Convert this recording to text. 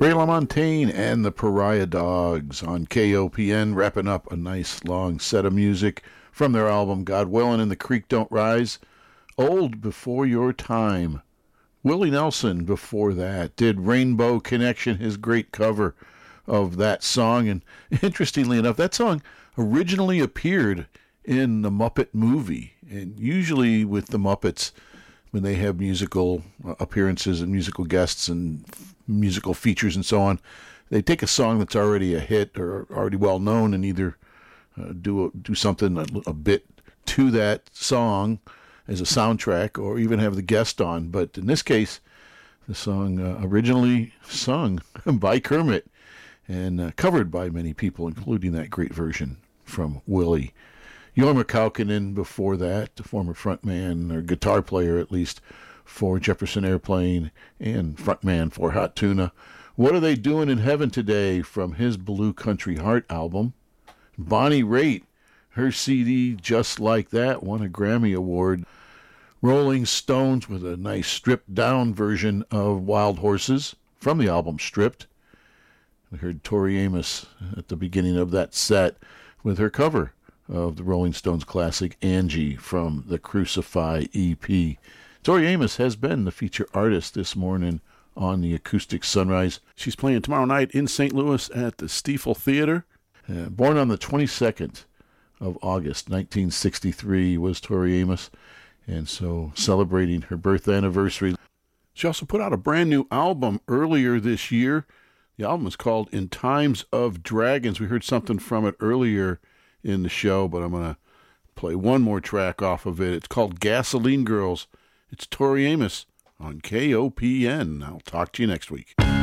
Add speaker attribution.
Speaker 1: Ray LaMontagne and the Pariah Dogs on KOPN, wrapping up a nice long set of music from their album God Willin' and the Creek Don't Rise. Old Before Your Time. Willie Nelson before that did Rainbow Connection, his great cover of that song. And interestingly enough, that song originally appeared in the Muppet movie. And usually with the Muppets, when they have musical appearances and musical guests and musical features and so on, they take a song that's already a hit or already well known and either do something a bit to that song as a soundtrack or even have the guest on. But in this case, the song originally sung by Kermit and covered by many people, including that great version from Willie. Jorma Kaukonen before that, the former frontman or guitar player at least for Jefferson Airplane and frontman for Hot Tuna. What Are They Doing in Heaven Today from his Blue Country Heart album. Bonnie Raitt, her CD Just Like That won a Grammy Award. Rolling Stones with a nice stripped down version of Wild Horses from the album Stripped. We heard Tori Amos at the beginning of that set with her cover of the Rolling Stones classic Angie from the Crucify EP. Tori Amos has been the feature artist this morning on the Acoustic Sunrise. She's playing tomorrow night in St. Louis at the Stiefel Theater. Born on the 22nd of August, 1963 was Tori Amos, and so celebrating her birth anniversary. She also put out a brand new album earlier this year. The album is called In Times of Dragons. We heard something from it earlier in the show, but I'm going to play one more track off of it. It's called Gasoline Girls. It's Tori Amos on KOPN. I'll talk to you next week.